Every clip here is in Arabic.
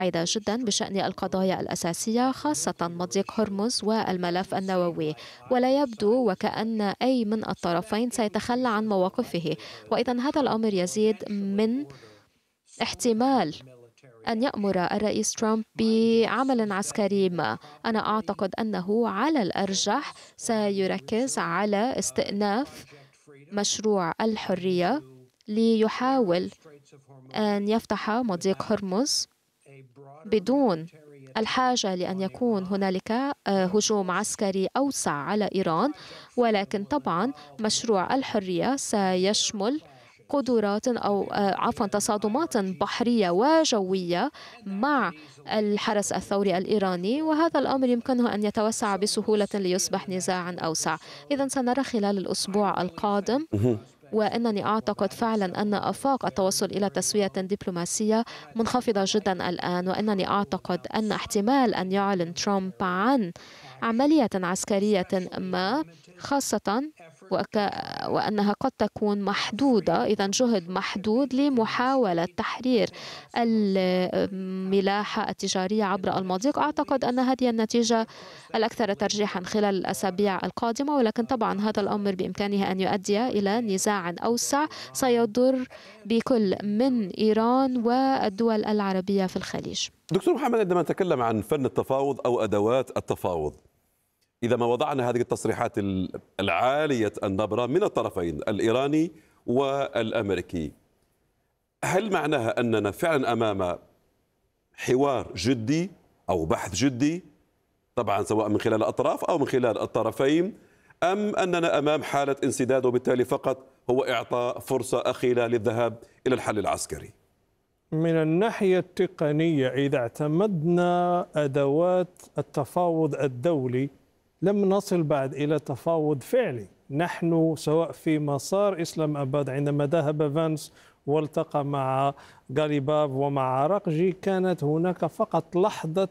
واعدة جدا بشأن القضايا الأساسية خاصة مضيق هرمز والملف النووي، ولا يبدو وكأن أي من الطرفين سيتخلى عن مواقفه. وإذا هذا الأمر يزيد من احتمال أن يأمر الرئيس ترامب بعمل عسكري ما. أنا أعتقد أنه على الأرجح سيركز على استئناف مشروع الحرية ليحاول أن يفتح مضيق هرمز بدون الحاجة لأن يكون هنالك هجوم عسكري أوسع على إيران. ولكن طبعا مشروع الحرية سيشمل قدرات أو عفوا تصادمات بحرية وجوية مع الحرس الثوري الإيراني، وهذا الأمر يمكنه أن يتوسع بسهولة ليصبح نزاعا أوسع. إذا سنرى خلال الأسبوع القادم، وإنني أعتقد فعلا أن آفاق التوصل إلى تسوية دبلوماسية منخفضة جدا الآن، وإنني أعتقد أن احتمال أن يعلن ترامب عن عملية عسكرية ما، خاصة وأنها قد تكون محدودة، إذا جهد محدود لمحاولة تحرير الملاحة التجارية عبر المضيق. أعتقد أن هذه النتيجة الأكثر ترجيحا خلال الأسابيع القادمة، ولكن طبعا هذا الأمر بإمكانه أن يؤدي إلى نزاع أوسع سيضر بكل من إيران والدول العربية في الخليج. دكتور محمد، عندما نتكلم عن فن التفاوض أو أدوات التفاوض، إذا ما وضعنا هذه التصريحات العالية النبرة من الطرفين الإيراني والأمريكي، هل معناها أننا فعلا أمام حوار جدي أو بحث جدي، طبعا سواء من خلال الأطراف أو من خلال الطرفين، أم أننا أمام حالة انسداد وبالتالي فقط هو إعطاء فرصة أخيرة للذهاب إلى الحل العسكري؟ من الناحية التقنية، إذا اعتمدنا أدوات التفاوض الدولي لم نصل بعد إلى تفاوض فعلي. نحن سواء في مسار إسلام أباد عندما ذهب فانس والتقى مع غاليباف ومع عراقجي، كانت هناك فقط لحظة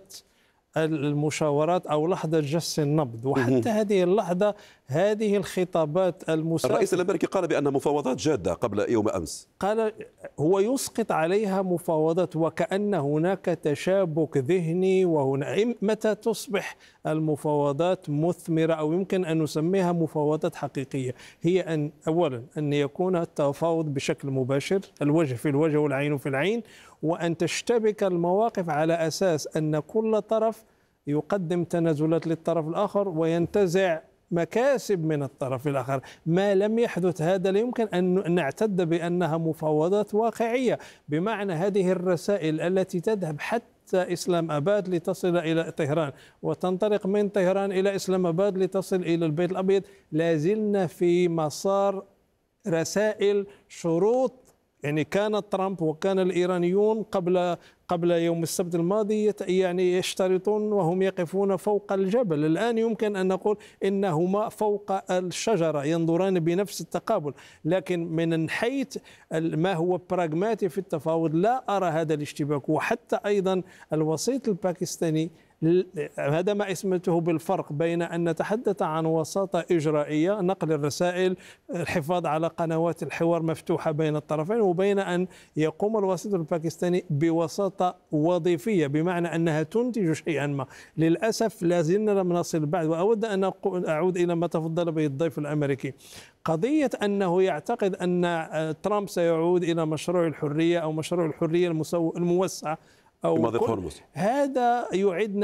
المشاورات أو لحظة جس النبض، وحتى هذه اللحظة هذه الخطابات الرئيس الأمريكي قال بأن مفاوضات جادة قبل يوم أمس، قال هو يسقط عليها مفاوضات، وكأن هناك تشابك ذهني. وهنا متى تصبح المفاوضات مثمرة أو يمكن أن نسميها مفاوضات حقيقية؟ هي أن أولا أن يكون التفاوض بشكل مباشر، الوجه في الوجه والعين في العين، وأن تشتبك المواقف على أساس أن كل طرف يقدم تنازلات للطرف الآخر وينتزع مكاسب من الطرف الآخر. ما لم يحدث هذا لا يمكن أن نعتد بأنها مفاوضات واقعية، بمعنى هذه الرسائل التي تذهب حتى إسلام أباد لتصل إلى طهران وتنطلق من طهران إلى إسلام أباد لتصل إلى البيت الأبيض، لازلنا في مسار رسائل شروط. يعني كان ترامب وكان الإيرانيون قبل يوم السبت الماضي يعني يشترطون وهم يقفون فوق الجبل، الآن يمكن أن نقول إنهما فوق الشجرة ينظران بنفس التقابل. لكن من حيث ما هو براغماتي في التفاوض لا أرى هذا الاشتباك. وحتى أيضا الوسيط الباكستاني، هذا ما اسمته بالفرق بين أن نتحدث عن وساطة إجرائية نقل الرسائل، الحفاظ على قنوات الحوار مفتوحة بين الطرفين، وبين أن يقوم الوسيط الباكستاني بوساطة وظيفية، بمعنى أنها تنتج شيئا ما. للأسف لازلنا لم نصل بعد. وأود أن أعود إلى ما تفضل به الضيف الأمريكي، قضية أنه يعتقد أن ترامب سيعود إلى مشروع الحرية أو مشروع الحرية الموسع أو هذا يعدنا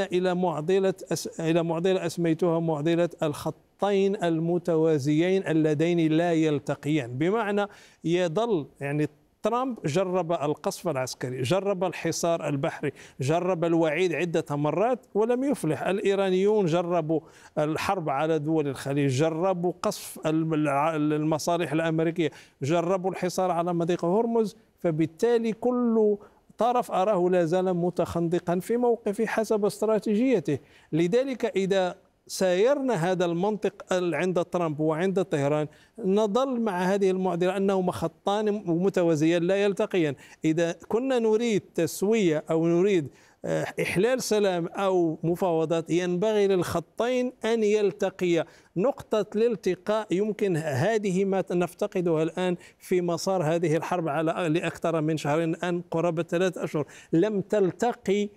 إلى معضلة أسميتها معضلة الخطين المتوازيين اللذين لا يلتقيان. بمعنى يظل يعني ترامب جرب القصف العسكري، جرب الحصار البحري، جرب الوعيد عدة مرات ولم يفلح. الإيرانيون جربوا الحرب على دول الخليج، جربوا قصف المصالح الأمريكية، جربوا الحصار على مضيق هرمز. فبالتالي كل طرف أراه لا زال متخندقا في موقفه حسب استراتيجيته. لذلك إذا سايرنا هذا المنطق عند ترامب وعند طهران نظل مع هذه المعضلة أنهما خطان متوازيان لا يلتقيان. إذا كنا نريد تسوية أو نريد إحلال سلام أو مفاوضات ينبغي للخطين أن يلتقيا. نقطة الالتقاء يمكن هذه ما نفتقدها الآن في مسار هذه الحرب على لأكثر من شهرين، الآن قرابة 3 أشهر لم تلتقي